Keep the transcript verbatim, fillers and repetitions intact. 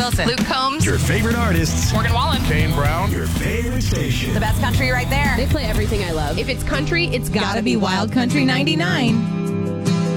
Wilson. Luke Combs. Your favorite artists. Morgan Wallen. Kane Brown. Your favorite station. The best country right there. They play everything I love. If it's country, it's gotta, Gotta be Wild Country ninety-nine.